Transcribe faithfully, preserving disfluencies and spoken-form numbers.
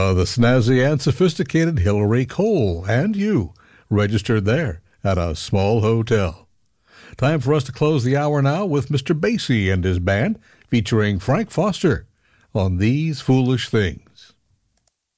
Uh, the snazzy and sophisticated Hillary Cole and you registered there at a small hotel. Time for us to close the hour now with Mister Basie and his band featuring Frank Foster on These Foolish Things.